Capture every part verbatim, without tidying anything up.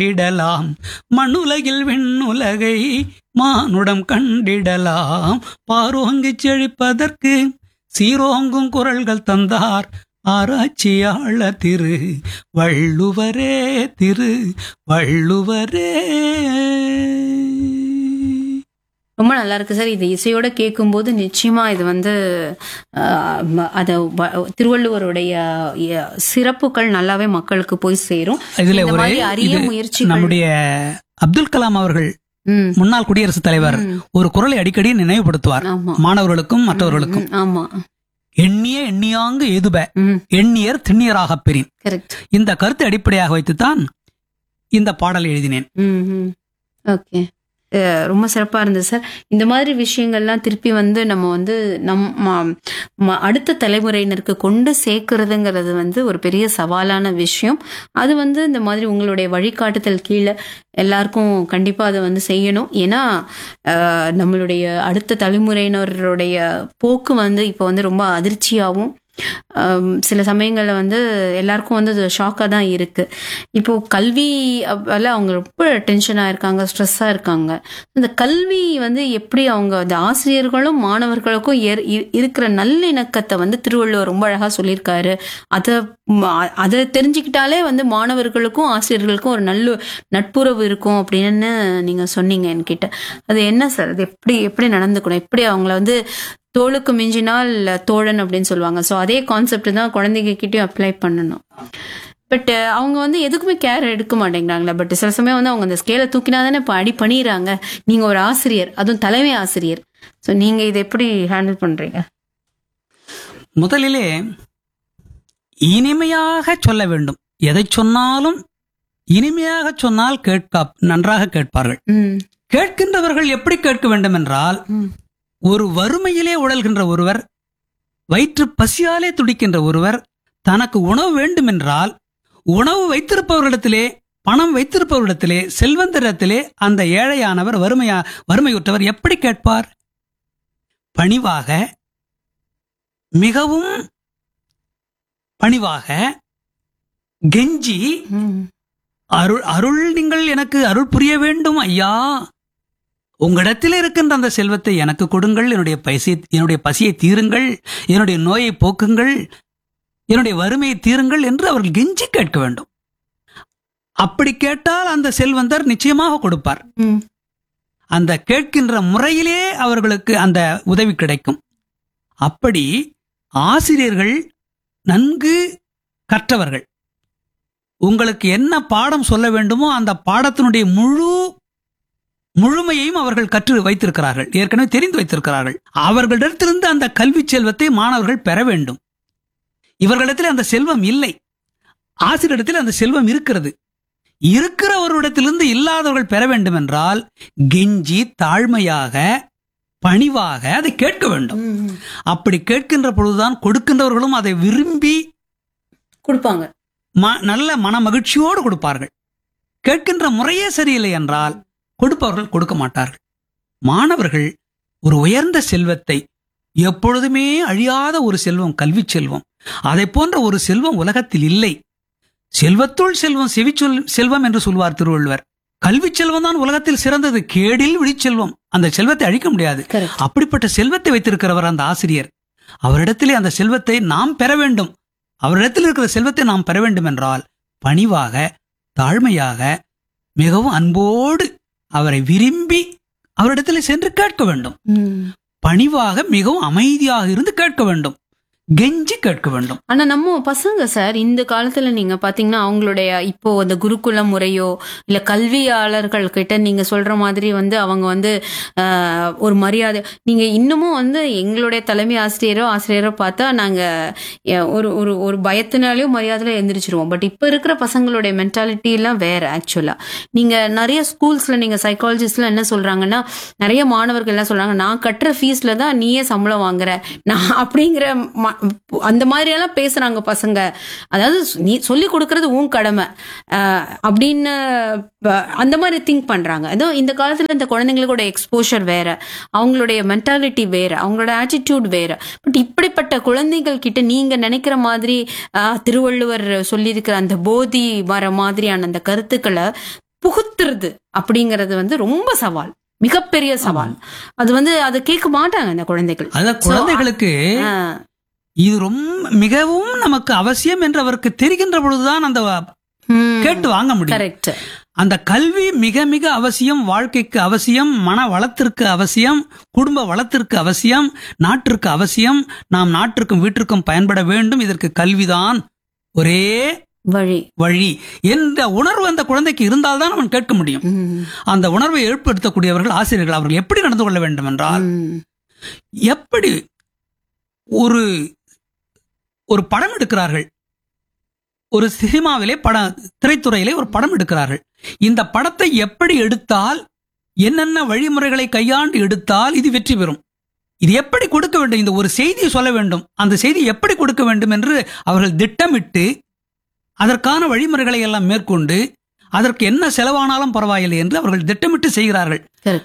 இடலாம் மண்ணுலகில் விண்ணுலகை மானுடம் கண்டிடலாம். பாரோங்கிச் செழிப்பதற்கு சீரோங்கும் குரல்கள் தந்தார் ஆராய்ச்சியாளர் திரு வள்ளுவரே, திரு வள்ளுவரே. ரொம்ப நல்லா இருக்கு சார். இது இசையோட கேட்கும்போது நிச்சயமா இது வந்து அத திருவள்ளுவருடைய சிறப்புகள் நல்லாவே மக்களுக்கு போய் சேரும். இதுல ஒரு அரிய முயற்சி நம்முடைய அப்துல் கலாம் அவர்கள் முன்னாள் குடியரசுத் தலைவர் ஒரு குரலை அடிக்கடி நினைவுபடுத்துவார் மாணவர்களுக்கும் மற்றவர்களுக்கும். ஆமா, எண்ணிய எண்ணியாங்கு எதுப எண்ணியர் திண்ணியராக பெறின். இந்த கருத்தை அடிப்படையாக வைத்துத்தான் இந்த பாடல் எழுதினேன். ஓகே, ரொம்ப சிறப்பா இருந்தது சார். இந்த மாதிரி விஷயங்கள்லாம் திருப்பி வந்து நம்ம வந்து நம் அடுத்த தலைமுறையினருக்கு கொண்டு சேர்க்கறதுங்கிறது வந்து ஒரு பெரிய சவாலான விஷயம். அது வந்து இந்த மாதிரி உங்களுடைய வழிகாட்டுதல் கீழே எல்லாருக்கும் கண்டிப்பா அதை வந்து செய்யணும். ஏன்னா நம்மளுடைய அடுத்த தலைமுறையினருடைய போக்கு வந்து இப்போ வந்து ரொம்ப அதிர்ச்சியாகவும் சில சமயங்கள்ல வந்து எல்லாருக்கும் வந்து அது ஷாக்கா தான் இருக்கு. இப்போ கல்வி அவங்க ரொம்ப டென்ஷனா இருக்காங்க, ஸ்ட்ரெஸ்ஸா இருக்காங்க. இந்த கல்வி வந்து எப்படி அவங்க அந்த ஆசிரியர்களும் மாணவர்களுக்கும் இருக்கிற நல்லிணக்கத்தை வந்து திருவள்ளுவர் ரொம்ப அழகா சொல்லியிருக்காரு. அதை அதை தெரிஞ்சுக்கிட்டாலே வந்து மாணவர்களுக்கும் ஆசிரியர்களுக்கும் ஒரு நல்ல நட்புறவு இருக்கும் அப்படின்னு நீங்க சொன்னீங்க என்கிட்ட. அது என்ன சார், அது எப்படி எப்படி நடந்துக்கணும், எப்படி அவங்கள வந்து தோளுக்கு மிஞ்சினால் தோழன் அப்படின்னு சொல்லுவாங்க. ஸோ அதே கான்செப்ட் தான் குழந்தைங்க கிட்டயும் அப்ளை பண்ணணும். பட் அவங்க வந்து எதுக்குமே கேர் எடுக்க மாட்டேங்கிறாங்களா? பட் சில சமயம் வந்து அவங்க அந்த ஸ்கேலை தூக்கினா தானே இப்போ அடி பண்ணிடுறாங்க. நீங்க ஒரு ஆசிரியர், அதுவும் தலைமை ஆசிரியர். ஸோ நீங்க இதை எப்படி ஹேண்டில் பண்றீங்க? முதலிலே இனிமையாக சொல்ல வேண்டும். எதை சொன்னாலும் இனிமையாக சொன்னால் கேட்க நன்றாக கேட்பார்கள். கேட்கின்றவர்கள் எப்படி கேட்க வேண்டும் என்றால், ஒரு வறுமையிலே உழல்கின்ற ஒருவர், வயிற்று பசியாலே துடிக்கின்ற ஒருவர், தனக்கு உணவு வேண்டும் என்றால் உணவு வைத்திருப்பவரிடத்திலே, பணம் வைத்திருப்பவரிடத்திலே, செல்வந்தரிடத்திலே அந்த ஏழையானவர் வறுமையா வறுமையுற்றவர் எப்படி கேட்பார்? பணிவாக, மிகவும் பணிவாக கெஞ்சி, அருள் அருள் நீங்கள் எனக்கு அருள் புரிய வேண்டும் ஐயா, உங்களிடத்தில் இருக்கின்ற அந்த செல்வத்தை எனக்கு கொடுங்கள், என்னுடைய பசி என்னுடைய பசியை தீருங்கள், என்னுடைய நோயை போக்குங்கள், என்னுடைய வறுமையை தீருங்கள் என்று அவர்கள் கெஞ்சி கேட்க வேண்டும். அப்படி கேட்டால் அந்த செல்வந்தர் நிச்சயமாக கொடுப்பார். அந்த கேட்கின்ற முறையிலே அவர்களுக்கு அந்த உதவி கிடைக்கும். அப்படி ஆசிரியர்கள் நன்கு கற்றவர்கள், உங்களுக்கு என்ன பாடம் சொல்ல வேண்டுமோ அந்த பாடத்தினுடைய முழு முழுமையையும் அவர்கள் கற்று வைத்திருக்கிறார்கள், ஏற்கனவே தெரிந்து வைத்திருக்கிறார்கள். அவர்களிடத்திலிருந்து அந்த கல்வி செல்வத்தை மாணவர்கள் பெற வேண்டும். இவர்களிடத்தில் அந்த செல்வம் இல்லை, ஆசிரியரிடத்தில் அந்த செல்வம் இருக்கிறது. இருக்கிறவரிடத்திலிருந்து இல்லாதவர்கள் பெற வேண்டும் என்றால் கெஞ்சி தாழ்மையாக பணிவாக அதை கேட்க வேண்டும். அப்படி கேட்கின்ற பொழுதுதான் கொடுக்கின்றவர்களும் அதை விரும்பி கொடுப்பாங்க, நல்ல மன மகிழ்ச்சியோடு கொடுப்பார்கள். கேட்கின்ற முறையே சரியில்லை என்றால் கொடுப்பவர்கள் கொடுக்க மாட்டார்கள். மாணவர்கள் ஒரு உயர்ந்த செல்வத்தை, எப்பொழுதுமே அழியாத ஒரு செல்வம் கல்வி செல்வம், அதை போன்ற ஒரு செல்வம் உலகத்தில் இல்லை. செல்வத்துள் செல்வம் செவிச்சொல் செல்வம் என்று சொல்வார் திருவள்ளுவர். கல்வி செல்வம் தான் உலகத்தில் சிறந்தது, கேடில் விழிச்செல்வம். அந்த செல்வத்தை அழிக்க முடியாது. அப்படிப்பட்ட செல்வத்தை வைத்திருக்கிறவர் அந்த ஆசிரியர். அவரிடத்திலே அந்த செல்வத்தை நாம் பெற வேண்டும். அவரிடத்தில் இருக்கிற செல்வத்தை நாம் பெற வேண்டும் என்றால் பணிவாக, தாழ்மையாக, மிகவும் அன்போடு, அவரை விரும்பி அவரிடத்தில் சென்று கேட்க வேண்டும். பணிவாக மிகவும் அமைதியாக இருந்து கேட்க வேண்டும், கெஞ்சி கேட்க வேண்டும். ஆனா நம்ம பசங்க சார் இந்த காலத்துல நீங்க பாத்தீங்கன்னா அவங்களுடைய இப்போ அந்த குருகுல முறையோ இல்ல கல்வியாளர்கள் கிட்ட நீங்க சொல்ற மாதிரி வந்து அவங்க வந்து ஆஹ் ஒரு மரியாதை, நீங்க இன்னமும் வந்து எங்களுடைய தலைமை ஆசிரியரோ ஆசிரியரோ பார்த்தா நாங்க ஒரு ஒரு ஒரு பயத்தினாலேயும் மரியாதையில எந்திரிச்சிருவோம். பட் இப்ப இருக்கிற பசங்களுடைய மென்டாலிட்டி எல்லாம் வேற. ஆக்சுவலா நீங்க நிறைய ஸ்கூல்ஸ்ல நீங்க சைக்காலஜிஸ்ட்ல என்ன சொல்றாங்கன்னா, நிறைய மாணவர்கள் என்ன சொல்றாங்க, நான் கட்டுற ஃபீஸ்ல தான் நீயே சம்பளம் வாங்குற நான் அப்படிங்கிற அந்த மாதிரி எல்லாம் பேசுறாங்க பசங்க. அதாவது நீ சொல்லி கொடுக்கறது உன் கடமை அப்படின்னு அந்த மாதிரி திங்க் பண்றாங்க. அதோ இந்த காலத்துல இந்த குழந்தைங்களோட எக்ஸ்போஷர் வேற, அவங்களுடைய மென்டாலிட்டி வேற, அவங்களோட ஆட்டிடியூட் வேற. பட் இப்படிப்பட்ட குழந்தைகள் கிட்ட நீங்க நினைக்கிற மாதிரி திருவள்ளுவர் சொல்லியிருக்கிற அந்த போதி வர மாதிரியான அந்த கருத்துக்களை புகுத்துறது அப்படிங்கறது வந்து ரொம்ப சவால், மிகப்பெரிய சவால். அது வந்து அதை கேட்க மாட்டாங்க அந்த குழந்தைகள். அதான் குழந்தைகளுக்கு இது ரொம்ப மிகவும் நமக்கு அவசியம் என்று அவருக்கு தெரிகின்ற பொழுதுதான் அந்த கேட்டு வாங்க முடியும். கரெக்ட். அந்த கல்வி மிக மிக அவசியம், வாழ்க்கைக்கு அவசியம், மன வளத்திற்கு அவசியம், குடும்ப வளத்திற்கு அவசியம், நாட்டிற்கு அவசியம். நாம் நாட்டிற்கும் வீட்டிற்கும் பயன்பட வேண்டும். இதற்கு கல்விதான் ஒரே வழி வழி என்ற உணர்வு அந்த குழந்தைக்கு இருந்தால்தான் அவன் கேட்க முடியும். அந்த உணர்வை ஏற்படுத்தக்கூடியவர்கள் ஆசிரியர்கள். அவர்கள் எப்படி நடந்து கொள்ள வேண்டும் என்றால், எப்படி ஒரு ஒரு படம் எடுக்கிறார்கள், ஒரு சினிமாவிலே படம் திரைத்துறையிலே ஒரு படம் எடுக்கிறார்கள். இந்த படத்தை எப்படி எடுத்தால், என்னென்ன வழிமுறைகளை கையாண்டு எடுத்தால் இது வெற்றி பெறும், இது எப்படி கொடுக்க வேண்டும், இந்த ஒரு செய்தியை சொல்ல வேண்டும், அந்த செய்தி எப்படி கொடுக்க வேண்டும் என்று அவர்கள் திட்டமிட்டு அதற்கான வழிமுறைகளை எல்லாம் மேற்கொண்டு அதற்கு என்ன செலவானாலும் பரவாயில்லை என்று அவர்கள் திட்டமிட்டு செய்கிறார்கள்.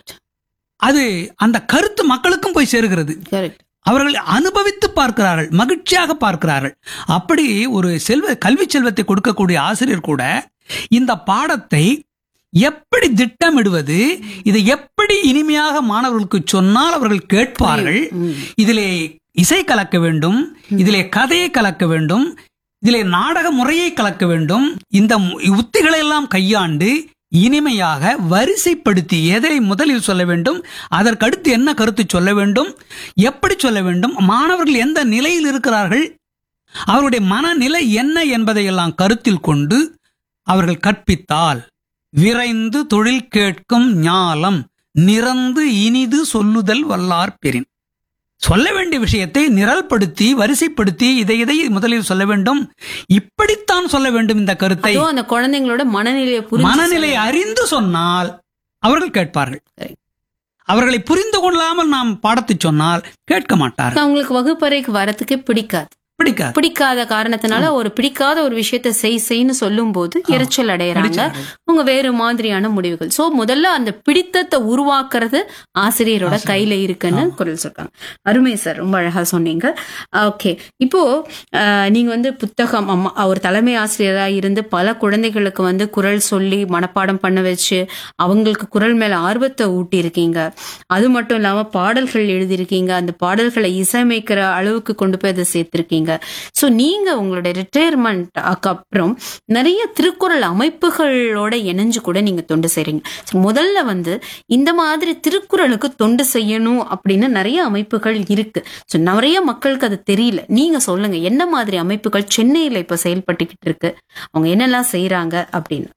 அது அந்த கருத்து மக்களுக்கும் போய் சேருகிறது. அவர்கள் அனுபவித்து பார்க்கிறார்கள், மகிழ்ச்சியாக பார்க்கிறார்கள். அப்படி ஒரு செல்வ கல்வி செல்வத்தை கொடுக்கக்கூடிய ஆசிரியர் கூட இந்த பாடத்தை எப்படி திட்டமிடுவது, இதை எப்படி இனிமையாக மாணவர்களுக்கு சொன்னால் அவர்கள் கேட்பார்கள், இதிலே இசை கலக்க வேண்டும், இதிலே கதையை கலக்க வேண்டும், இதிலே நாடக முறையை கலக்க வேண்டும், இந்த உத்திகளை எல்லாம் கையாண்டு இனிமையாக வரிசைப்படுத்தி எதை முதலில் சொல்ல வேண்டும், அதற்கடுத்து என்ன கருத்து சொல்ல வேண்டும், எப்படி சொல்ல வேண்டும், மாணவர்கள் எந்த நிலையில் இருக்கிறார்கள், அவருடைய மனநிலை என்ன என்பதையெல்லாம் கருத்தில் கொண்டு அவர்கள் கற்பித்தால் விரைந்து தொழில் கேட்கும் ஞாலம் நிறந்து இனிது சொல்லுதல் வல்லார் பெறின். சொல்ல வேண்டிய விஷயத்தை நிரல்படுத்தி வரிசைப்படுத்தி இதை இதை முதலில் சொல்ல வேண்டும், இப்படித்தான் சொல்ல வேண்டும். இந்த கருத்தை அந்த குழந்தைங்களோட மனநிலையை மனநிலை அறிந்து சொன்னால் அவர்கள் கேட்பார்கள். அவர்களை புரிந்து கொள்ளாமல் நாம் பாடத்தை சொன்னால் கேட்க மாட்டார்கள். அவங்களுக்கு வகுப்பறைக்கு வரத்துக்கே பிடிக்காது. பிடிக்காது பிடிக்காத காரணத்தினால ஒரு பிடிக்காத ஒரு விஷயத்த செய் செய்ன்னு சொல்லும் போது எரிச்சல் அடையறாங்க, உங்க வேறு மாதிரியான முடிவுகள். சோ முதல்ல அந்த பிடித்தத்தை உருவாக்குறது ஆசிரியரோட கையில இருக்குன்னு குரல் சொல்றாங்க. அருமை சார், ரொம்ப அழகா சொன்னீங்க. ஓகே, இப்போ நீங்க வந்து புத்தகம் அம்மா ஒரு தலைமை ஆசிரியரா இருந்து பல குழந்தைகளுக்கு வந்து குரல் சொல்லி மனப்பாடம் பண்ண வச்சு அவங்களுக்கு குரல் மேல ஆர்வத்தை ஊட்டி இருக்கீங்க. அது மட்டும் இல்லாம பாடல்கள் எழுதியிருக்கீங்க, அந்த பாடல்களை இசையமைக்கிற அளவுக்கு கொண்டு போய் அதை சேர்த்திருக்கீங்க. சோ நீங்க உங்களுடைய ரிட்டையர்மெண்ட் அப்புறம் நிறைய திருக்குறள் அமைப்புகளோட இணைஞ்சு கூட நீங்க தொண்டு செய்றீங்க. முதல்ல வந்து இந்த மாதிரி திருக்குறளுக்கு தொண்டு செய்யணும் அப்படின்னு நிறைய அமைப்புகள் இருக்கு. சோ நிறைய மக்களுக்கு அது தெரியல. நீங்க சொல்லுங்க, என்ன மாதிரி அமைப்புகள் சென்னையில இப்ப செயல்பட்டுக்கிட்டு இருக்கு, அவங்க என்னெல்லாம் செய்யறாங்க அப்படின்னு.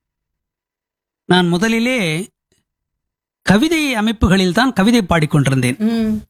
நான் முதலிலே கவிதை அமைப்புகளில் தான் கவிதை பாடிக்கொண்டிருந்தேன்.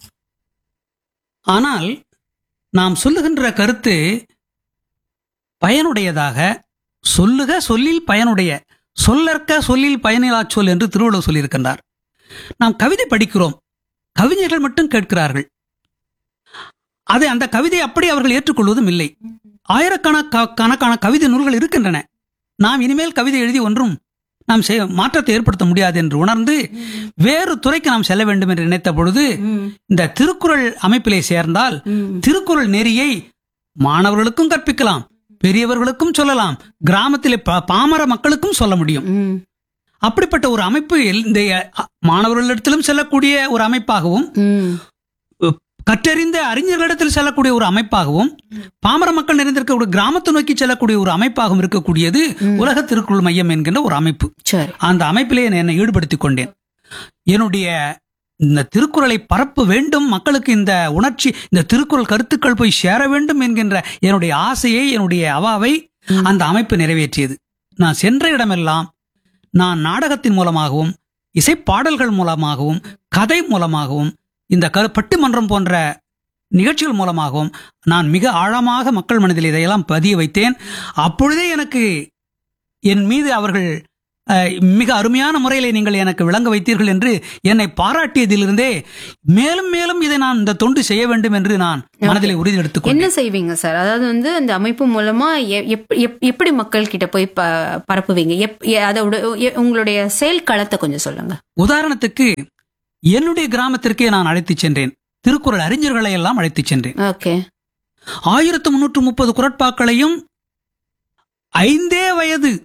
ஆனால் நாம் சொல்லுகின்ற கருத்து பயனுடையதாக, சொல்லுக சொல்லில் பயனுடைய, சொல்லற்க சொல்லில் பயனிலா சொல் என்று திருவள்ளுவர் சொல்லியிருக்கின்றார். நாம் கவிதை படிக்கிறோம், கவிஞர்கள் மட்டும் கேட்கிறார்கள். அதை அந்த கவிதை அப்படி அவர்கள் ஏற்றுக்கொள்வதும் இல்லை. ஆயிரக்கணக்கான கவிதை நூல்கள் இருக்கின்றன. நாம் இனிமேல் கவிதை எழுதி ஒன்றும் நாம் மாற்றத்தை ஏற்படுத்த முடியாது என்று உணர்ந்து வேறு துறைக்கு நாம் செல்ல வேண்டும் என்று நினைத்த பொழுது இந்த திருக்குறள் அமைப்பிலே சேர்ந்தால் திருக்குறள் நெறியை மாணவர்களுக்கும் கற்பிக்கலாம், பெரியவர்களுக்கும் சொல்லலாம், கிராமத்திலே பாமர மக்களுக்கும் சொல்ல முடியும். அப்படிப்பட்ட ஒரு அமைப்பு இந்த மாணவர்களிடத்திலும் செல்லக்கூடிய ஒரு அமைப்பாகவும், கற்றறிந்த அறிஞர்களிடத்தில் செல்லக்கூடிய ஒரு அமைப்பாகவும், பாமர மக்கள் நிறைந்திருக்கக்கூடிய கிராமத்தை நோக்கி செல்லக்கூடிய ஒரு அமைப்பாகவும் இருக்கக்கூடியது உலக திருக்குறள் மையம் என்கின்ற ஒரு அமைப்பு. அந்த அமைப்பிலே என்னை ஈடுபடுத்திக் கொண்டேன். என்னுடைய இந்த திருக்குறளை பரப்ப வேண்டும், மக்களுக்கு இந்த உணர்ச்சி, இந்த திருக்குறள் கருத்துக்கள் போய் சேர வேண்டும் என்கின்ற என்னுடைய ஆசையை, என்னுடைய அவாவை அந்த அமைப்பு நிறைவேற்றியது. நான் சென்ற இடமெல்லாம் நான் நாடகத்தின் மூலமாகவும் இசைப்பாடல்கள் மூலமாகவும் கதை மூலமாகவும் இந்த பட்டிமன்றம் போன்ற நிகழ்ச்சிகள் மூலமாகவும் நான் மிக ஆழமாக மக்கள் மனதில் இதையெல்லாம் பதிய வைத்தேன். அப்பொழுதே எனக்கு என் மீது அவர்கள் மிக அருமையான முறையில் நீங்கள் எனக்கு விளங்க வைத்தீர்கள் என்று என்னை பாராட்டியதிலிருந்தே மேலும் மேலும் இதை நான் இந்த தொண்டு செய்ய வேண்டும் என்று நான் மனதிலே உறுதி எடுத்துக்கொண்டேன். என்ன செய்வீங்க சார்? அதாவது வந்து அந்த அமைப்பு மூலமா எப்படி மக்கள் கிட்ட போய் பரப்புவீங்க? அதோட உங்களுடைய செயல் களத்தை கொஞ்சம் சொல்லுங்க. உதாரணத்துக்கு என்னுடைய கிராமத்திற்கே நான் அழைத்து சென்றேன். திருக்குறள் அறிஞர்களை எல்லாம் அழைத்து சென்றேன். ஆயிரத்தி முன்னூற்று முப்பது குறட்பாக்களையும் ஐந்தே வயது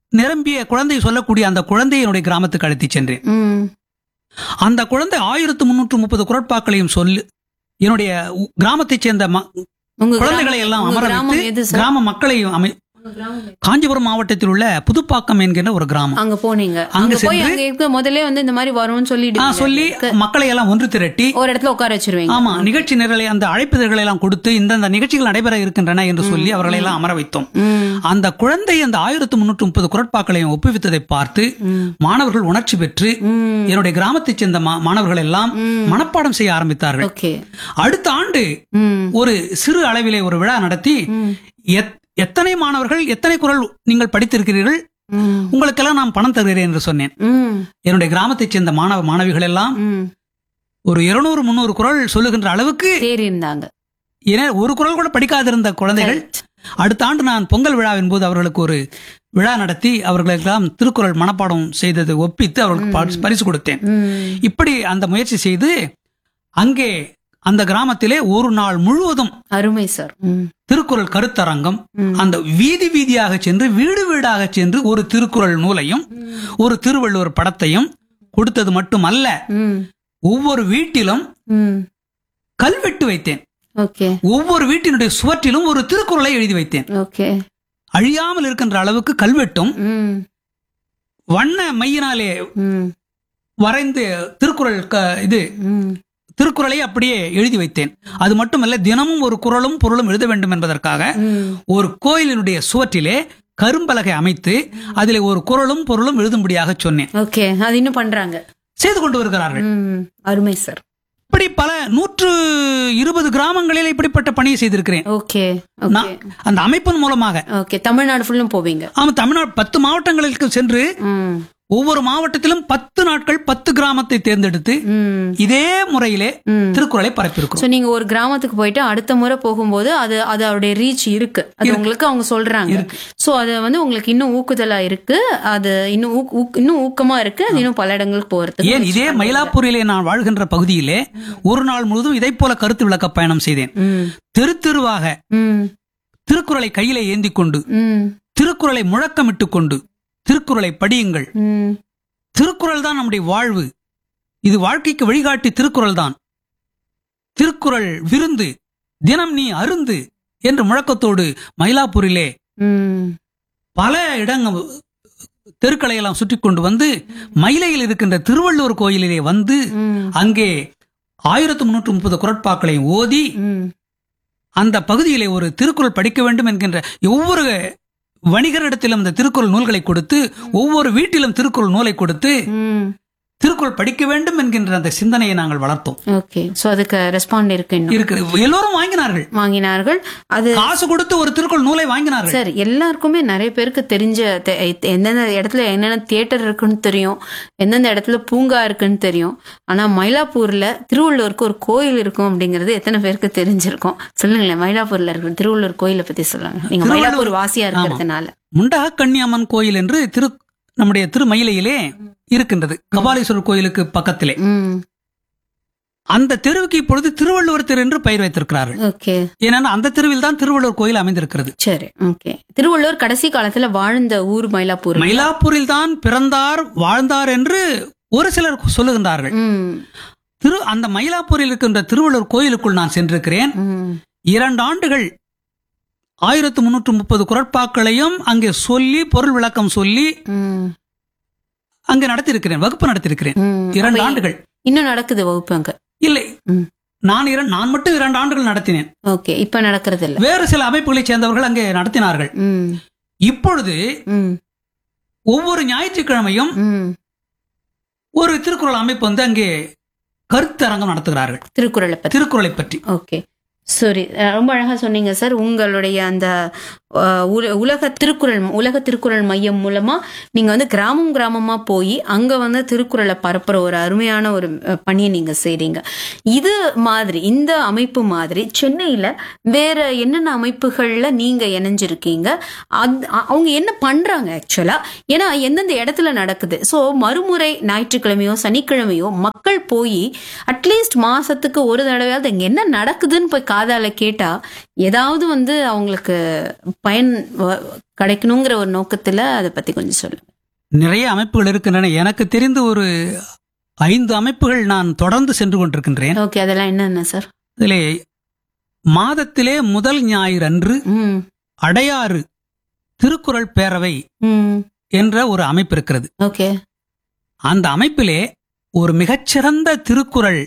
நிரம்பிய குழந்தை சொல்லக்கூடிய அந்த குழந்தையை என்னுடைய கிராமத்துக்கு அழைத்து சென்றேன். ம். அந்த குழந்தை ஆயிரத்து முன்னூற்று முப்பது குரட்பாக்களையும் சொல்லி என்னுடைய உ- கிராமத்தைச் சேர்ந்த ம- உங்க குழந்தைகளை கிராமம் எல்லாம் உங்க அமர கிராமம் வைத்து எது சார்? கிராம மக்களையும் அமை காஞ்சிபுரம் மாவட்டத்தில் உள்ள புதுப்பாக்கம் என்கிற ஒரு கிராமம். அங்க போனீங்க. அங்க அங்க போய் சென்று- அங்க இருக்க முதல்ல வந்து இந்த மாதிரி வரும்னு ஆ, சொல்லிட்டு சொல்லி மக்களை எல்லாம் ஒன்று திரட்டி ஒரு இடத்துல உட்கார வச்சிருவீங்க. ஆமா நிகழ்ச்சி நிரலை அந்த அழைப்பிதழ்களை எல்லாம் கொடுத்து இந்தந்த நிகழ்ச்சிகள் நடைபெற இருக்கின்றன என்று சொல்லி அவர்களை எல்லாம் அமர வைத்தோம். ம். அந்த குழந்தை அந்த ஆயிரத்து முன்னூற்று முப்பது குரட்பாக்களையும் ஒப்புவித்ததை பார்த்து மாணவர்கள் உணர்ச்சி பெற்று ம். என்னுடைய கிராமத்தைச் சேர்ந்த மா- மாணவர்கள் எல்லாம் மனப்பாடம் செய்ய ஆரம்பித்தார்கள். ஓகே. அடுத்த ஆண்டு ம். ஒரு சிறு அளவிலே ஒரு விழா நடத்தி எத்- எத்தனை மாணவர்கள் எத்தனை குரல் நீங்கள் படித்திருக்கிறீர்கள், ம். உங்களுக்கெல்லாம் நான் பணம் தருகிறேன் என்று சொன்னேன். ம். என்னுடைய கிராமத்தைச் சேர்ந்த மாணவ மாணவிகள் எல்லாம் ம். ஒரு இருநூறு முன்னூறு குரல் சொல்லுகின்ற அளவுக்கு, தேறி இருந்தாங்க. ஏன்னா ஒரு குரல் கூட படிக்காதிருந்த குழந்தைகள் அடுத்த ஆண்டு நான் பொங்கல் விழாவின் போது அவர்களுக்கு ஒரு விழா நடத்தி அவர்களுக்கெல்லாம் திருக்குறள் மனப்பாடம் செய்தது ஒப்பித்து அவர்களுக்கு பரிசு- பரிசு கொடுத்தேன். ம். இப்படி அந்த முயற்சி செய்து அங்கே அந்த கிராமத்திலே ஒரு நாள் முழுவதும் அருமை சார். ம். திருக்குறள் கருத்தரங்கம், அந்த வீதி வீதியாக சென்று வீடு வீடாக சென்று ஒரு திருக்குறள் நூலையும் ஒரு திருவள்ளுவர் படத்தையும் கொடுத்தது மட்டுமல்ல, ம். ஒவ்வொரு வீட்டிலும் ம். கல்வெட்டு வைத்தேன். ஓகே. ஒவ்வொரு வீட்டினுடைய சுவற்றிலும் ஒரு திருக்குறளை எழுதி வைத்தேன். ஓகே. அழியாமல் இருக்கின்ற அளவுக்கு கல்வெட்டும் ம். வண்ண மையினாலே ம். வரைந்து திருக்குறள் க- இது ம். திருக்குறளை அப்படியே எழுதி வைத்தேன். அது மட்டுமல்ல, தினமும் ஒரு குறளும் பொருளும் எழுத வேண்டும் என்பதற்காக ம். ஒரு கோயிலினுடைய சுவற்றிலே கரும்பலகை அமைத்து அதிலே ஒரு குறளும் பொருளும் எழுதும்படியாக சொன்னேன். ஓகே. அது இன்னும் பண்றாங்க. செய்து கொண்டு வருகிறார்கள். ம். அருமை சார். இப்படி பல நூற்று இருபது கிராமங்களில் இப்படிப்பட்ட பணியை செய்திருக்கிறேன். ஓகே. நான் ஓகே. அந்த அமைப்பின் மூலமாக. ஓகே. தமிழ்நாடு ஃபுல்லும் போவீங்க. ஆமா, தமிழ்நாடு பத்து மாவட்டங்களுக்கு சென்று ம். ஒவ்வொரு மாவட்டத்திலும் பத்து நாட்கள் பத்து கிராமத்தை தேர்ந்தெடுத்து ம். இதே முறையிலே ம். திருக்குறளை பரப்பியிருக்கிறோம். சோ நீங்க ஒரு கிராமத்துக்கு போயிட்டு அடுத்த முறை போகும்போது அது அது அவருடைய ரீச் இருக்கு, அது உங்களுக்கு அவங்க சொல்றாங்க. சோ அது வந்து உங்களுக்கு இன்னும் ஊக்குதலா இருக்கு, அது இன்னும் ஊக்- ஊக்- இன்னும் ஊக்கமா இருக்கு, அது இன்னும் பல இடங்களுக்கு போறது. ஏன் இதே மயிலாப்பூரிலே நான் வாழ்கின்ற பகுதியிலே ஒரு நாள் முழுவதும் இதை போல கருத்து விளக்க பயணம் செய்தேன். ம். தெரு தெருவாக ம். திருக்குறளை கையிலே ஏந்தி கொண்டு ம். திருக்குறளை முழக்கமிட்டு கொண்டு திருக்குறளை படியுங்கள், ம். திருக்குறள் தான் நம்முடைய வாழ்வு, இது வாழ்க்கைக்கு வழிகாட்டி திருக்குறள் தான், திருக்குறள் விருந்து, தினம் நீ அருந்து என்று முழக்கத்தோடு மயிலாப்பூரிலே ம். பல இடங்கள் தெருக்களை எல்லாம் சுற்றி கொண்டு வந்து மயிலையில் இருக்கின்ற திருவள்ளுவர் கோயிலிலே வந்து ம். அங்கே ஆயிரத்து முன்னூற்று முப்பது குரட்பாக்களை ஓதி ம். அந்த பகுதியிலே ஒரு திருக்குறள் படிக்க வேண்டும் என்கின்ற ஒவ்வொரு வணிகரிடத்திலும் இந்த திருக்குறள் நூல்களை கொடுத்து ஒவ்வொரு வீட்டிலும் திருக்குறள் நூலை கொடுத்து ம். திருக்குறள் படிக்க வேண்டும் என்கின்ற அந்த சிந்தனையை நாங்கள் வளர்த்தோம். ஓகே. சோ அதுக்கு ரெஸ்பாண்ட் இருக்கு. இன்னும் இருக்கு, எல்லோரும் வாங்கினார்கள், வாங்கினார்கள். அது காசு கொடுத்து ஒரு திருக்குறள் நூலை வாங்கினார்கள். சார் எல்லாருக்குமே நிறைய பேருக்கு தெரிஞ்ச தெ- எந்தெந்த இடத்துல என்னென்ன தியேட்டர் இருக்குன்னு தெரியும், எந்தெந்த இடத்துல பூங்கா இருக்குன்னு தெரியும். ஆனா மயிலாப்பூர்ல திருவள்ளுவருக்கு ஒரு கோயில் இருக்கும் அப்படிங்கறது எத்தனை பேருக்கு தெரிஞ்சிருக்கும்? சொல்லுங்களேன், மயிலாப்பூர்ல இருக்கிற திருவள்ளுவர் கோயிலை பத்தி சொல்லுங்க. நீங்க மயிலாப்பூர் வாசியா இருக்கிறதுனால. முண்டக கன்னியம்மன் கோயில் என்று திரு நம்முடைய திருமயிலையிலே இருக்கின்றது, கபாலீஸ்வரர் கோயிலுக்கு பக்கத்திலே. ம். அந்த தெருவுக்கு இப்பொழுது திருவள்ளுவர் தெரு என்று பெயர் வைத்திருக்கிறார்கள். ஓகே. ஏன்னா அந்த தெருவில் தான் திருவள்ளுவர் கோயில் அமைந்திருக்கிறது. சரி. ஓகே. திருவள்ளுவர் கடைசி காலத்துல வாழ்ந்த ஊர் மயிலாப்பூர். மயிலாப்பூரில் தான் பிறந்தார் வாழ்ந்தார் என்று ஒரு சிலர் சொல்லுகின்றார்கள். ம். திரு அந்த மயிலாப்பூரில் இருக்கின்ற திருவள்ளுவர் கோயிலுக்குள் நான் சென்றிருக்கிறேன். ம். இரண்டு ஆண்டுகள் ஆயிரத்து முன்னூற்று முப்பது குரட்பாக்களையும் அங்கே சொல்லி பொருள் விளக்கம் சொல்லி ம். அங்கே நடத்தியிருக்கிறேன், வகுப்பு நடத்தியிருக்கிறேன். ம். இரண்டு அப்ப ஆண்டுகள் இன்னும் நடக்குது வகுப்பு அங்க? இல்லை, ம். நான் இர- நான் மட்டும் இரண்டு ஆண்டுகள் நடத்தினேன். ஓகே. இப்ப நடக்கிறது இல்ல. வேறு சில அமைப்புகளைச் சேர்ந்தவர்கள் அங்கே நடத்தினார்கள். ம். இப்பொழுது ம். ஒவ்வொரு ஞாயிற்றுக்கிழமையும் ம். ஒரு திருக்குறள் அமைப்பு வந்து அங்கே கருத்தரங்கம் நடத்துகிறார்கள் திருக்குறளை பத்தி. திருக்குறளை பற்றி. ஓகே. சரி, ரொம்ப அழகா சொன்னீங்க சார். உங்களுடைய அந்த அஹ், உல- உலக திருக்குறள் உலக திருக்குறள் மையம் மூலமா நீங்க வந்து கிராமம் கிராமமா போய் அங்க வந்து திருக்குறளை பரப்புற ஒரு அருமையான ஒரு அஹ், பணியை நீங்க செய்றீங்க. இது மாதிரி இந்த அமைப்பு மாதிரி சென்னையில வேற என்னென்ன அமைப்புகள்ல நீங்க இணைஞ்சிருக்கீங்க? அது- அ- அவங்க என்ன பண்றாங்க ஆக்சுவலா? ஏன்னா எந்தெந்த இடத்துல நடக்குது. ஸோ மறுமுறை ஞாயிற்றுக்கிழமையோ சனிக்கிழமையோ மக்கள் போய் அட்லீஸ்ட் மாசத்துக்கு ஒரு தடவையாவது இங்க என்ன நடக்குதுன்னு போய் காதால கேட்டா ஏதாவது வந்து அவங்களுக்கு பயன் வ- கிடைக்கணுங்கிற ஒரு நோக்கத்துல அதை பத்தி கொஞ்சம் சொல்லுங்க. நிறைய அமைப்புகள் இருக்கின்றன. எனக்கு தெரிந்து ஒரு ஐந்து அமைப்புகள் நான் தொடர்ந்து சென்று கொண்டிருக்கின்றேன். ஓகே, அதெல்லாம் என்னென்ன சார்? அதிலே மாதத்திலே முதல் ஞாயிறு அன்று ம் அடையாறு திருக்குறள் பேரவை ம் என்ற ஒரு அமைப்பு இருக்கிறது. ஓகே. அந்த அமைப்பிலே ஒரு மிகச்சிறந்த திருக்குறள்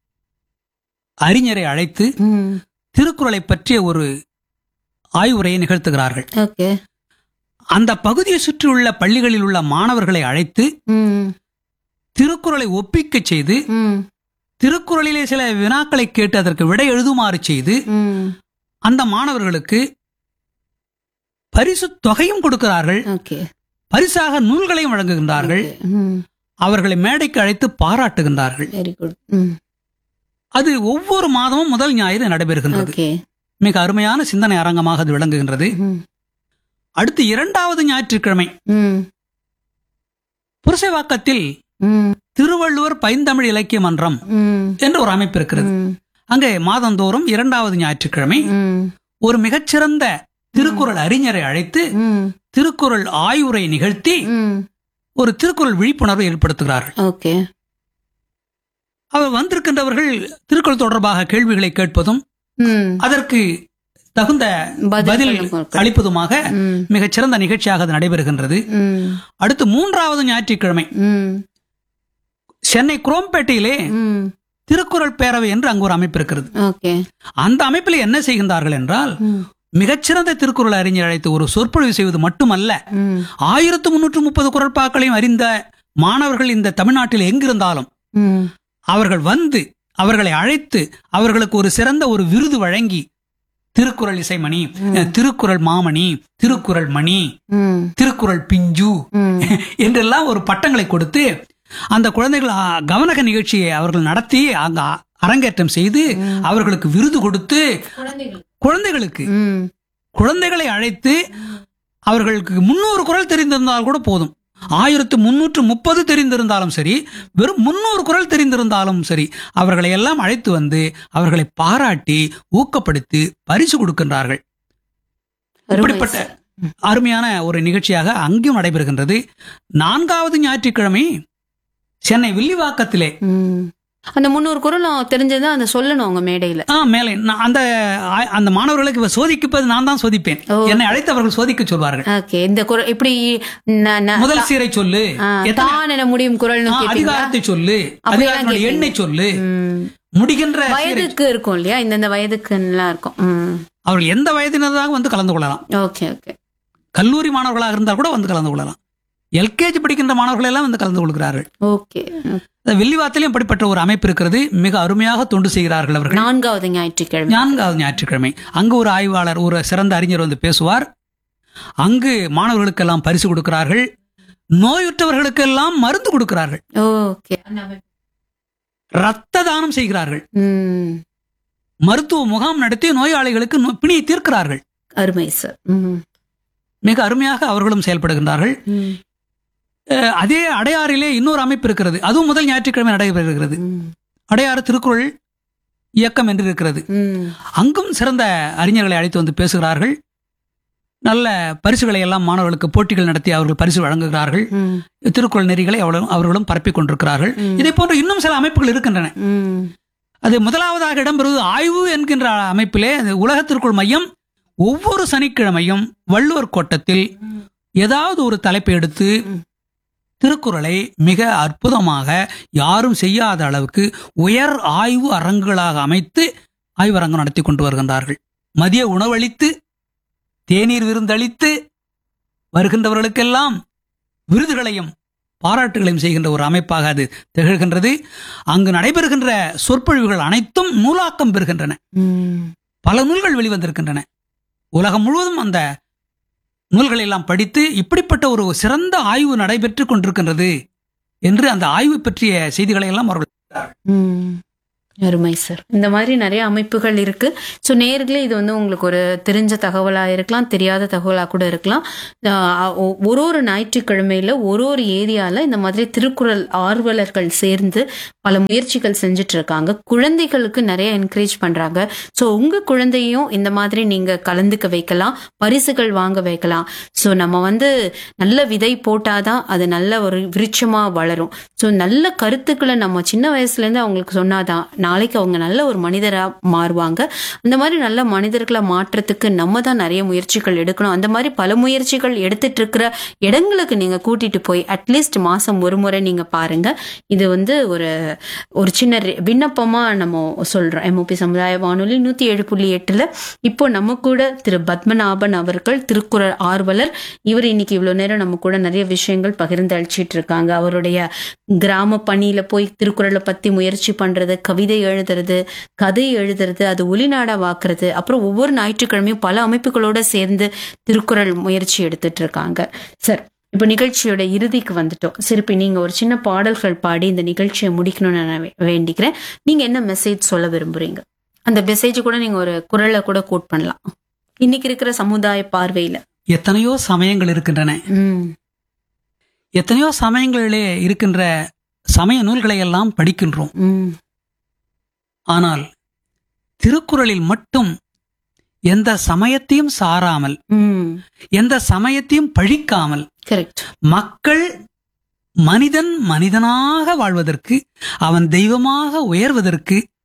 அறிஞரை அழைத்து ம் திருக்குறளை பற்றிய ஒரு ஆய்வுரையை நிகழ்த்துகிறார்கள். ஓகே. அந்த பகுதியை சுற்றியுள்ள பள்ளிகளில் உள்ள மாணவர்களை அழைத்து ம் திருக்குறளை ஒப்பிக்கச் செய்து ம் திருக்குறளிலே சில வினாக்களை கேட்டு அதற்கு விடை எழுதுமாறு செய்து ம் அந்த மாணவர்களுக்கு பரிசு தொகையும் கொடுக்கிறார்கள். ஓகே. பரிசாக நூல்களையும் வழங்குகின்றார்கள். ம் அவர்களை மேடைக்கு அழைத்து பாராட்டுகின்றார்கள். Very good. ம் அது ஒவ்வொரு மாதமும் முதல் ஞாயிறு நடைபெறுகின்றது. ஓகே. மிக அருமையான சிந்தனை அரங்கமாக அது விளங்குகின்றது. ம் அடுத்து இரண்டாவது ஞாயிற்றுக்கிழமை ம் புரசைவாக்கத்தில் ம் திருவள்ளுவர் பைந்தமிழ் இலக்கிய மன்றம் ம் என்ற ஒரு அமைப்பு இருக்கிறது. ம் அங்கே மாதந்தோறும் இரண்டாவது ஞாயிற்றுக்கிழமை ம் ஒரு மிகச்சிறந்த திருக்குறள் அறிஞரை அழைத்து ம் திருக்குறள் ஆய்வுரை நிகழ்த்தி ம் ஒரு திருக்குறள் விழிப்புணர்வு ஏற்படுத்துகிறார்கள். ஓகே. அவர் வந்திருக்கின்றவர்கள் திருக்குறள் தொடர்பாக கேள்விகளை கேட்பதும் ம் அதற்கு தகுந்த பதில் பதில் கொடுக்க- அளிப்பதுமாக ம் மிகச்சிறந்த நிகழ்ச்சியாக அது நடைபெறுகின்றது. ம் அடுத்து மூன்றாவது ஞாயிற்றுக்கிழமை ம் சென்னை குரோம்பேட்டையிலே ம் திருக்குறள் பேரவை என்று அங்கு ஒரு அமைப்பு இருக்கிறது. ஓகே. அந்த அமைப்பில் என்ன செய்கின்றார்கள் என்றால் ம் மிகச்சிறந்த திருக்குறள் அறிஞர் அழைத்து ஒரு சொற்பொழிவு செய்வது மட்டுமல்ல, ம் ஆயிரத்து முன்னூற்று முப்பது குறட்பாக்களையும் அறிந்த மாணவர்கள் இந்த தமிழ்நாட்டில் எங்கிருந்தாலும் ம் அவர்கள் வந்து அவர்களை அழைத்து அவர்களுக்கு ஒரு சிறந்த ஒரு விருது வழங்கி திருக்குறள் இசைமணி, திருக்குறள் மாமணி, திருக்குறள் மணி, ம் திருக்குறள் பிஞ்சு ம் என்றெல்லாம் ஒரு பட்டங்களை கொடுத்து அந்த குழந்தைகள் ஆ, கவனக நிகழ்ச்சியை அவர்கள் நடத்தி அங்க அரங்கேற்றம் செய்து அவர்களுக்கு விருது கொடுத்து குழந்தைகளுக்கு ம் குழந்தைகளை அழைத்து அவர்களுக்கு முன்னூறு குறள் தெரிந்திருந்தால் கூட போதும், ஆயிரத்து முன்னூற்று முப்பது தெரிந்திருந்தாலும் சரி, வெறும் முன்னூறு குறள் தெரிந்திருந்தாலும் சரி, அவர்களை எல்லாம் அழைத்து வந்து அவர்களை பாராட்டி ஊக்கப்படுத்தி பரிசு கொடுக்கின்றார்கள். இப்படிப்பட்ட அருமையான ஒரு நிகழ்ச்சியாக அங்கேயும் நடைபெறுகின்றது. நான்காவது ஞாயிற்றுக்கிழமை சென்னை வில்லிவாக்கத்திலே ம் அந்த முன்னூறு குறளும் தெரிஞ்சதான் அந்த சொல்லணும் அவங்க மேடையில. ஆ மேலே நான் அந்த ஆ- அந்த மாணவர்களுக்கு இவர் சோதிக்கப்பது நான் தான் சோதிப்பேன். ஓ. என்னை அழைத்து அவர்கள் சோதிக்க சொல்வார்கள். ஓகே. இந்த குறள் இப்படி ந- ந- முதல் சீரை சொல்லு, ஆ, எத்தனை- தான் என முடியும் குறள்னு ஆ, கேட்டீங்களா? அதிகாரத்தை சொல்லு, அப்படியெல்லாம் அதிகாரத்தினுடைய கேட்பீங்க. எண்ணை சொல்லு, ம். முடிகின்ற சீரை- வயதுக்கு இருக்கும் இல்லையா, இந்தந்த வயதுக்குலாம் இருக்கும். ம் அவர்கள் எந்த வயதினராக வந்து கலந்து கொள்ளலாம். Okay okay. கல்லூரி மாணவர்களாக இருந்தால் கூட வந்து கலந்து கொள்ளலாம். எல்கேஜி படிக்கின்ற மாணவர்கள் எல்லாம் வந்து கலந்து கொள்கிறார்கள். ஓகே. இந்த வில்லிவாத்திலும் இப்படிப்பட்ட ஒரு அமைப்பு இருக்கிறது. மிக அருமையாக தொண்டு செய்கிறார்கள் அவர்கள். நான்காவது ஞாயிற்றுக்கிழமை. நான்காவது ஞாயிற்றுக்கிழமை அங்கு ஒரு ஆய்வாளர், ஒரு சிறந்த அறிஞர் வந்து பேசுவார். அங்கு மாணவர்களுக்கெல்லாம் பரிசு கொடுக்கிறார்கள். நோயுற்றவர்களுக்கெல்லாம் மருந்து கொடுக்கிறார்கள். ஓகே. ரத்த தானம் செய்கிறார்கள். ம் மருத்துவ முகாம் நடத்தி நோயாளிகளுக்கு நோ- பிணியை தீர்க்கிறார்கள். அருமை சார். ம் மிக அருமையாக அவர்களும் செயல்படுகின்றார்கள். ம் அஹ், அதே அடையாறிலே இன்னொரு அமைப்பு இருக்கிறது. அதுவும் முதல் ஞாயிற்றுக்கிழமை நடைபெறுகிறது. ம் அடையாறு திருக்குறள் இயக்கம் என்று இருக்கிறது. ம் அங்கும் சிறந்த அறிஞர்களை அழைத்து வந்து பேசுகிறார்கள். நல்ல பரிசுகளை எல்லாம் மாணவர்களுக்கு போட்டிகள் நடத்தி அவர்கள் பரிசு வழங்குகிறார்கள். ம் திருக்குறள் நெறிகளை அவர்களும் அவர்களும் பரப்பிக் கொண்டிருக்கிறார்கள். இதை போன்ற இன்னும் சில அமைப்புகள் இருக்கின்றன. ம் அது முதலாவதாக இடம்பெறுவது ஆய்வு என்கின்ற அமைப்பிலே அது உலக திருக்குறள் மையம் ஒவ்வொரு சனிக்கிழமையும் வள்ளுவர் கோட்டத்தில் ஏதாவது ஒரு தலைப்பை எடுத்து திருக்குறளை மிக அற்புதமாக யாரும் செய்யாத அளவுக்கு உயர் ஆய்வு அரங்குகளாக அமைத்து ஆய்வரங்கம் நடத்தி கொண்டு வருகின்றார்கள். மதிய உணவளித்து தேநீர் விருந்தளித்து வருகின்றவர்களுக்கெல்லாம் விருதுகளையும் பாராட்டுகளையும் செய்கின்ற ஒரு அமைப்பாக அது திகழ்கின்றது. அங்கு நடைபெறுகின்ற சொற்பொழிவுகள் அனைத்தும் நூலாக்கம் பெறுகின்றன. ம் பல நூல்கள் வெளிவந்திருக்கின்றன. உலகம் முழுவதும் அந்த நூல்களை எல்லாம் படித்து இப்படிப்பட்ட ஒரு சிறந்த ஆய்வு நடைபெற்றுக் கொண்டிருக்கின்றது என்று அந்த ஆய்வு பற்றிய செய்திகளை எல்லாம் அவர்கள் ம் அருமை சார். இந்த மாதிரி நிறைய அமைப்புகள் இருக்கு. ஸோ நேர்களே இது வந்து உங்களுக்கு ஒரு தெரிஞ்ச தகவலா இருக்கலாம், தெரியாத தகவலா கூட இருக்கலாம். ஆஹ் ஒ- ஒரு ஒரு ஞாயிற்றுக்கிழமையில ஒரு ஒரு ஏரியால இந்த மாதிரி திருக்குறள் ஆர்வலர்கள் சேர்ந்து பல முயற்சிகள் செஞ்சுட்டு இருக்காங்க. குழந்தைகளுக்கு நிறைய என்கரேஜ் பண்றாங்க. ஸோ உங்க குழந்தையும் இந்த மாதிரி நீங்க கலந்துக்க வைக்கலாம், பரிசுகள் வாங்க வைக்கலாம். ஸோ நம்ம வந்து நல்ல விதை போட்டாதான் அது நல்ல ஒரு விருட்சமா வளரும். ஸோ நல்ல கருத்துக்களை நம்ம சின்ன வயசுல இருந்து அவங்களுக்கு சொன்னாதான் நாளைக்கு அவங்க நல்ல ஒரு மனிதரா மாறுவாங்க. அந்த மாதிரி நல்ல மனிதர்களை மாற்றத்துக்கு நம்ம தான் நிறைய முயற்சிகள் எடுக்கணும். அந்த மாதிரி பல முயற்சிகள் எடுத்துட்டு இருக்கிற இடங்களுக்கு நீங்க கூட்டிட்டு போய் அட்லீஸ்ட் மாசம் ஒரு முறை நீங்க பாருங்க. இது வந்து ஒரு ஒரு சின்ன ரி- விண்ணப்பமா நம்ம சொல்றோம். எம்ஓபி சமுதாய வானொலி நூத்தி ஏழு புள்ளி எட்டுல இப்போ நம்ம கூட திரு பத்மநாபன் அவர்கள், திருக்குறள் ஆர்வலர். இவர் இன்னைக்கு இவ்வளவு நேரம் நம்ம கூட நிறைய விஷயங்கள் பகிர்ந்து அளிச்சிட்டு இருக்காங்க. அவருடைய கிராம பணியில போய் திருக்குறளை பத்தி முயற்சி பண்றது, கவிதை எழுதுறது, கதை எழுதுறது, அது ஒலிநாடா வாக்குறது, அப்புறம் ஒவ்வொரு ஞாயிற்றுக்கிழமையும் பல அமைப்புகளோட சேர்ந்து திருக்குறள் முயற்சி எடுத்துட்டு இருக்காங்க. சார், இப்ப நிகழ்ச்சியோட இறுதிக்கு வந்துட்டோம். சரி, இப்ப நீங்க ஒரு சின்ன பாடல்கள் பாடி இந்த நிகழ்ச்சியை முடிக்கணும்னு நான் வே- வேண்டிக்கிறேன். நீங்க என்ன மெசேஜ் சொல்ல விரும்புறீங்க? அந்த மெசேஜ் கூட நீங்க ஒரு குறளை கூட கோட் பண்ணலாம். இன்னைக்கு இருக்கிற சமுதாய பார்வையில. எத்தனையோ சமயங்கள் இருக்கின்றன. ம் எத்தனையோ சமயங்களிலே இருக்கின்ற சமய நூல்களை எல்லாம் படிக்கின்றோம். ம் ஆனால் திருக்குறளில் மட்டும் எந்த சமயத்தையும் சாராமல், ம் எந்த சமயத்தையும் பழிக்காமல், கரெக்ட். மக்கள் மனிதன் மனிதனாக வாழ்வதற்கு, அவன் தெய்வமாக உயர்வதற்கு